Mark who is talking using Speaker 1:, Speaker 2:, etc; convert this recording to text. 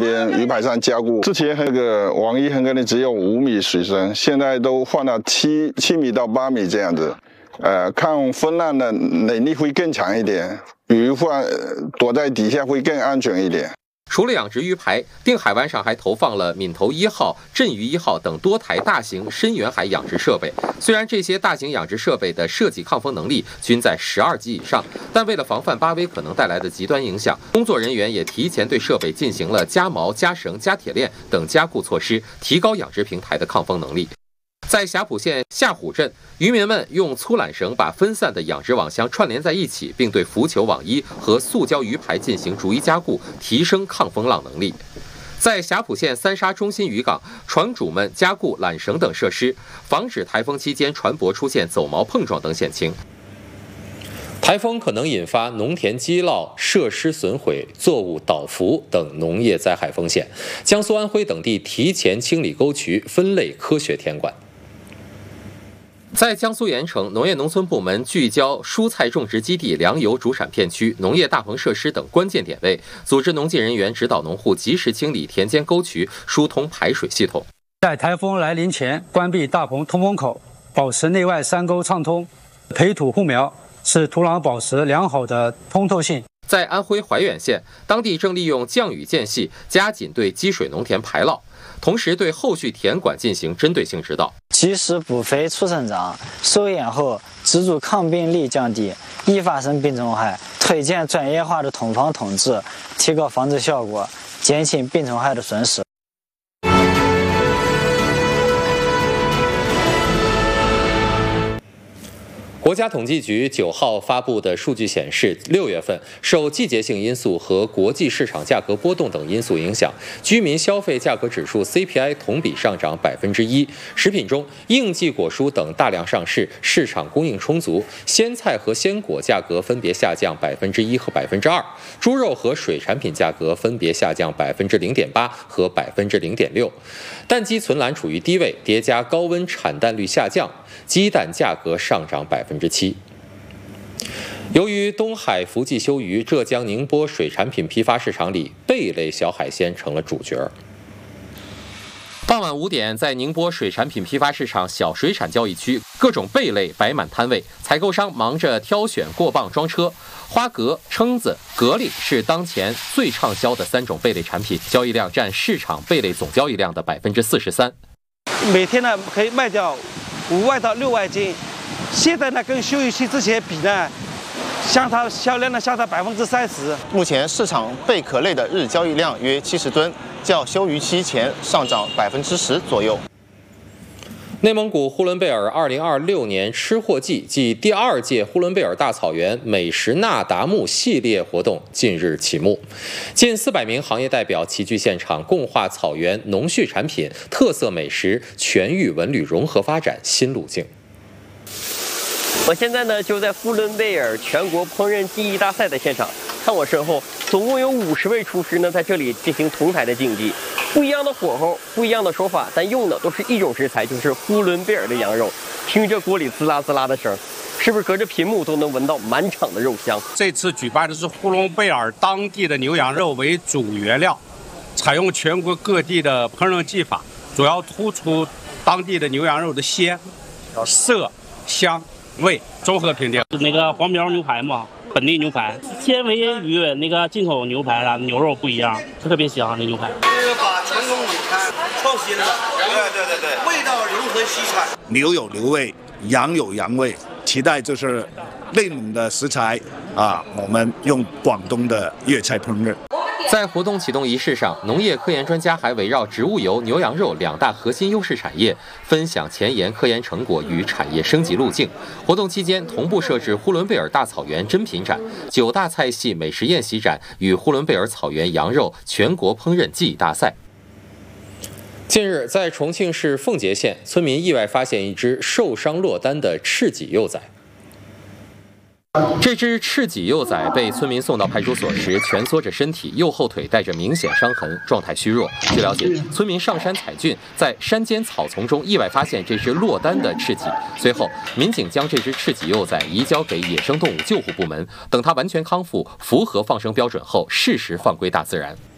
Speaker 1: 边鱼排上加固。之前那个网一横可能只有5米水深，现在都换到7米到8米这样子。抗风浪的能力会更强一点，鱼躲在底下会更安全一点。
Speaker 2: 除了养殖鱼排，定海湾上还投放了闽头1号、镇鱼1号等多台大型深远海养殖设备。虽然这些大型养殖设备的设计抗风能力均在12级以上，但为了防范8危可能带来的极端影响，工作人员也提前对设备进行了加锚、加绳、加铁链等加固措施，提高养殖平台的抗风能力。在霞浦县下虎镇，渔民们用粗缆绳把分散的养殖网箱串联在一起，并对浮球、网衣和塑胶鱼排进行逐一加固，提升抗风浪能力。在霞浦县三沙中心渔港，船主们加固缆绳等设施，防止台风期间船舶出现走锚碰撞等险情。台风可能引发农田积涝、设施损毁、作物倒伏等农业灾害风险。江苏、安徽等地提前清理沟渠，分类科学填管。在江苏盐城，农业农村部门聚焦蔬菜种植基地、粮油主产片区、农业大棚设施等关键点位，组织农技人员指导农户及时清理田间沟渠，疏通排水系统。
Speaker 3: 在台风来临前，关闭大棚通风口，保持内外3沟畅通，培土护苗，使土壤保持良好的通透性。
Speaker 2: 在安徽怀远县，当地正利用降雨间隙加紧对积水农田排涝，同时对后续田管进行针对性指导，
Speaker 4: 及时补肥促生长，收眼后植株抗病力降低，易发生病虫害。推荐专业化的统防统治，提高防治效果，减轻病虫害的损失。
Speaker 2: 国家统计局9号发布的数据显示，6月份受季节性因素和国际市场价格波动等因素影响，居民消费价格指数 CPI 同比上涨1%。食品中，应季果蔬等大量上市，市场供应充足，鲜菜和鲜果价格分别下降1%和2%，猪肉和水产品价格分别下降0.8%和0.6%。蛋鸡存栏处于低位，叠加高温产蛋率下降，鸡蛋价格上涨7%。由于东海福记休渔，浙江宁波水产品批发市场里，贝类小海鲜成了主角。傍晚5点，在宁波水产品批发市场小水产交易区，各种贝类摆满摊位，采购商忙着挑选过磅装车。花蛤、蛏子、蛤蜊是当前最畅销的3种贝类产品，交易量占市场贝类总交易量的43%。
Speaker 5: 每天呢可以卖掉5万到6万斤，现在呢跟休渔期之前比呢，销量呢相差30%。
Speaker 6: 目前市场贝壳类的日交易量约70吨，较休渔期前上涨10%左右。
Speaker 2: 内蒙古呼伦贝尔2026年吃货季暨第2届呼伦贝尔大草原美食那达慕系列活动近日启幕，近400名行业代表齐聚现场，共话草原农畜产品、特色美食、全域文旅融合发展新路径。
Speaker 7: 我现在呢就在呼伦贝尔全国烹饪技艺大赛的现场，看我身后，总共有50位厨师呢在这里进行同台的竞技。不一样的火候，不一样的手法，但用的都是一种食材，就是呼伦贝尔的羊肉。听着锅里滋啦滋啦的声，是不是隔着屏幕都能闻到满场的肉香？
Speaker 8: 这次举办的是呼伦贝尔当地的牛羊肉为主原料，采用全国各地的烹饪技法，主要突出当地的牛羊肉的鲜、色、香、味综合评定。
Speaker 9: 那个黄苗牛排嘛，本地牛排，纤维与那个进口牛排牛肉不一样，特别香那牛排。
Speaker 10: 是把传统美餐创新了，对，味道融合西餐。
Speaker 11: 牛有牛味，羊有羊味，期待就是内蒙的食材我们用广东的粤菜烹饪。
Speaker 2: 在活动启动仪式上，农业科研专家还围绕植物油、牛羊肉2大核心优势产业，分享前沿科研成果与产业升级路径。活动期间，同步设置呼伦贝尔大草原珍品展、9大菜系美食宴席展与呼伦贝尔草原羊肉全国烹饪技艺大赛。近日，在重庆市奉节县，村民意外发现一只受伤落单的赤脊幼崽。这只赤脊幼崽被村民送到派出所时，蜷缩着身体，右后腿带着明显伤痕，状态虚弱。据了解，村民上山采菌，在山间草丛中意外发现这只落单的赤脊。随后，民警将这只赤脊幼崽移交给野生动物救护部门，等它完全康复、符合放生标准后，适时放归大自然。